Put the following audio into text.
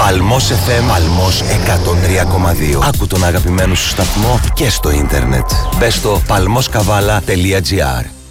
Παλμός FM, Παλμός 103,2. Άκου τον αγαπημένο σου σταθμό και στο ίντερνετ. Μπες στο palmoskavala.gr.